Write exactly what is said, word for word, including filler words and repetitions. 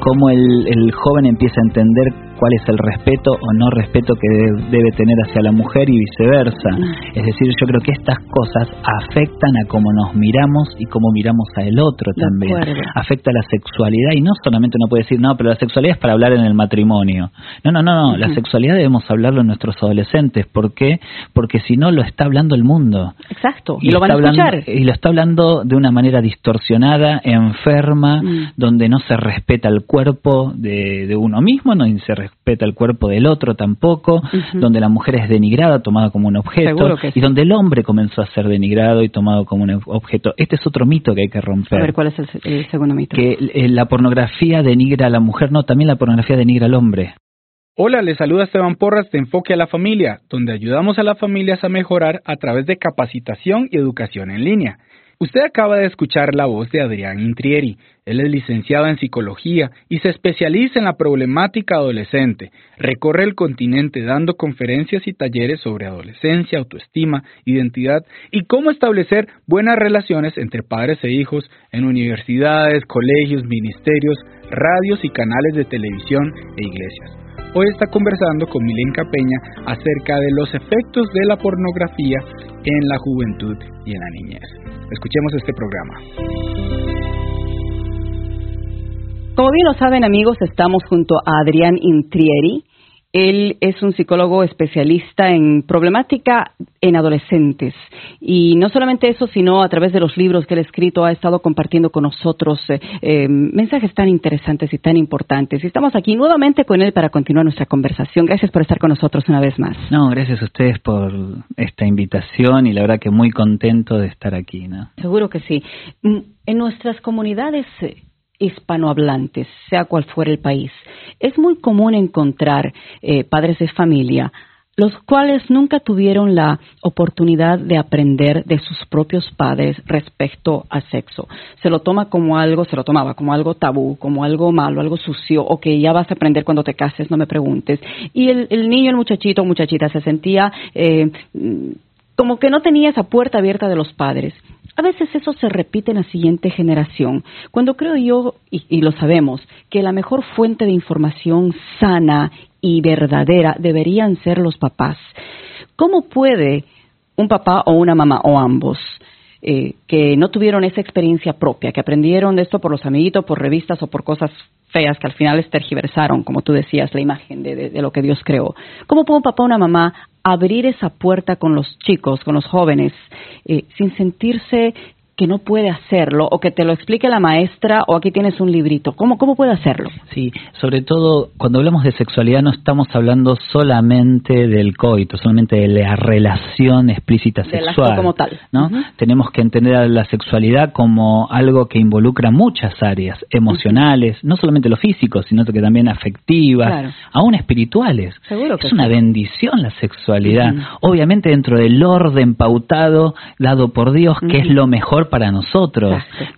cómo el, el joven empieza a entender cuál es el respeto o no respeto que de, debe tener hacia la mujer y viceversa. Mm. Es decir, yo creo que estas cosas afectan a cómo nos miramos y cómo miramos al otro también. Afecta a la sexualidad, y no solamente uno puede decir, no, pero la sexualidad es para hablar en el matrimonio. No, no, no, no. Uh-huh. La sexualidad debemos hablarlo en nuestros adolescentes. ¿Por qué? Porque si no, lo está hablando el mundo. Exacto. Y, y lo van a escuchar. Hablando, y lo está hablando de una manera distorsionada, enferma, mm. donde no se respeta el cuerpo de, de uno mismo, no se respeta el cuerpo del otro tampoco, uh-huh. donde la mujer es denigrada, tomada como un objeto, y sí. donde el hombre comenzó a ser denigrado y tomado como un objeto. Este es otro mito que hay que romper. A ver, ¿cuál es el, el segundo mito? Que eh, la pornografía denigra a la mujer, no, también la pornografía denigra al hombre. Hola, les saluda Esteban Porras de Enfoque a la Familia, donde ayudamos a las familias a mejorar a través de capacitación y educación en línea. Usted acaba de escuchar la voz de Adrián Intrieri. Él es licenciado en psicología y se especializa en la problemática adolescente. Recorre el continente dando conferencias y talleres sobre adolescencia, autoestima, identidad y cómo establecer buenas relaciones entre padres e hijos en universidades, colegios, ministerios, radios y canales de televisión e iglesias. Hoy está conversando con Milenka Peña acerca de los efectos de la pornografía en la juventud y en la niñez. Escuchemos este programa. Como bien lo saben, amigos, estamos junto a Adrián Intrieri. Él es un psicólogo especialista en problemática en adolescentes. Y no solamente eso, sino a través de los libros que él ha escrito, ha estado compartiendo con nosotros eh, eh, mensajes tan interesantes y tan importantes. Y estamos aquí nuevamente con él para continuar nuestra conversación. Gracias por estar con nosotros una vez más. No, gracias a ustedes por esta invitación y la verdad que muy contento de estar aquí, ¿no? Seguro que sí. En nuestras comunidades hispanohablantes, sea cual fuera el país, es muy común encontrar eh, padres de familia los cuales nunca tuvieron la oportunidad de aprender de sus propios padres respecto al sexo. Se lo toma como algo, se lo tomaba como algo tabú, como algo malo, algo sucio, o que ya vas a aprender cuando te cases, no me preguntes. Y el, el niño, el muchachito o muchachita se sentía eh, como que no tenía esa puerta abierta de los padres. A veces eso se repite en la siguiente generación, cuando creo yo, y, y lo sabemos, que la mejor fuente de información sana y verdadera deberían ser los papás. ¿Cómo puede un papá o una mamá, o ambos, eh, que no tuvieron esa experiencia propia, que aprendieron de esto por los amiguitos, por revistas o por cosas feas que al final les tergiversaron, como tú decías, la imagen de, de, de lo que Dios creó? ¿Cómo puede un papá o una mamá abrir esa puerta con los chicos, con los jóvenes, eh, sin sentirse que no puede hacerlo, o que te lo explique la maestra, o aquí tienes un librito? ¿Cómo, cómo puede hacerlo? Sí, sobre todo cuando hablamos de sexualidad no estamos hablando solamente del coito, solamente de la relación explícita sexual. Del acto como tal. ¿No? Uh-huh. Tenemos que entender a la sexualidad como algo que involucra muchas áreas emocionales, uh-huh. no solamente lo físico, sino que también afectivas, claro. aún espirituales. Seguro que es una sí. bendición la sexualidad, uh-huh. obviamente dentro del orden pautado, dado por Dios, uh-huh. que es lo mejor para nosotros. Exacto.